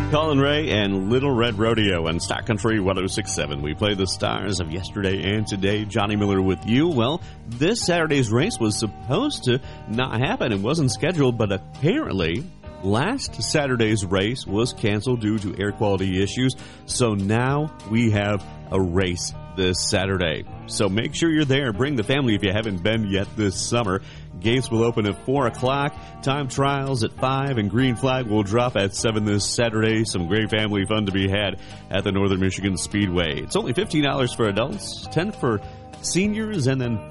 Colin Ray and Little Red Rodeo and Star Country 106.7. We play the stars of yesterday and today. Johnny Miller with you. Well, this Saturday's race was supposed to not happen. It wasn't scheduled, but apparently last Saturday's race was canceled due to air quality issues. So now we have a race this Saturday. So make sure you're there. Bring the family if you haven't been yet this summer. Gates will open at 4 o'clock. Time trials at 5, and green flag will drop at 7 this Saturday. Some great family fun to be had at the Northern Michigan Speedway. It's only $15 for adults, $10 for seniors, and then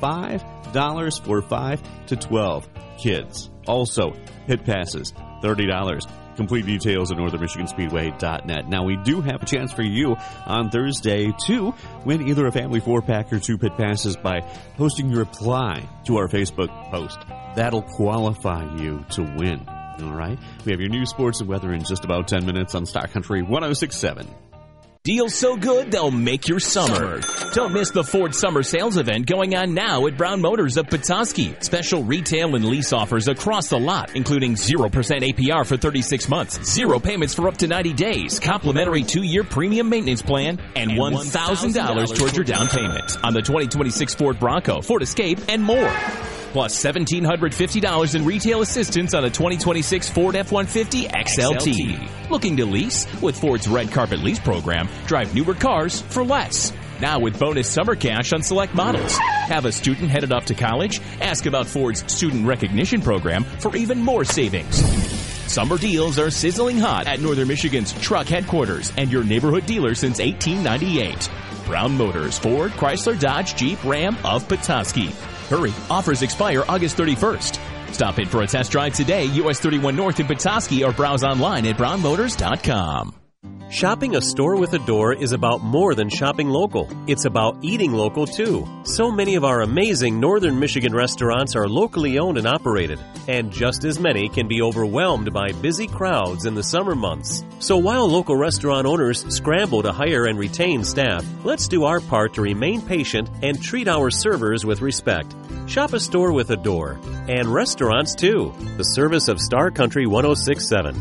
$5 for 5 to 12 kids. Also, pit passes, $30. Complete details at northernmichiganspeedway.net. Now, we do have a chance for you on Thursday to win either a family 4-pack or 2 pit passes by posting your reply to our Facebook post. That'll qualify you to win. All right? We have your news, sports, and weather in just about 10 minutes on Star Country 106.7. Deals so good, they'll make your summer. Don't miss the Ford Summer Sales event going on now at Brown Motors of Petoskey. Special retail and lease offers across the lot, including 0% APR for 36 months, 0 payments for up to 90 days, complimentary 2-year premium maintenance plan, and $1,000 towards your down payment on the 2026 Ford Bronco, Ford Escape, and more. Plus $1,750 in retail assistance on a 2026 Ford F-150 XLT. Looking to lease? With Ford's Red Carpet Lease program, drive newer cars for less. Now with bonus summer cash on select models. Have a student headed off to college? Ask about Ford's Student Recognition program for even more savings. Summer deals are sizzling hot at Northern Michigan's truck headquarters and your neighborhood dealer since 1898. Brown Motors, Ford, Chrysler, Dodge, Jeep, Ram of Petoskey. Hurry, offers expire August 31st. Stop in for a test drive today, US 31 North in Petoskey, or browse online at brownmotors.com. Shopping a store with a door is about more than shopping local. It's about eating local, too. So many of our amazing Northern Michigan restaurants are locally owned and operated, and just as many can be overwhelmed by busy crowds in the summer months. So while local restaurant owners scramble to hire and retain staff, let's do our part to remain patient and treat our servers with respect. Shop a store with a door. And restaurants, too. The service of Star Country 106.7.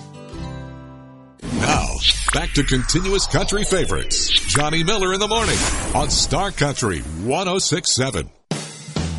Now, back to continuous country favorites. Johnny Miller in the morning on Star Country 106.7.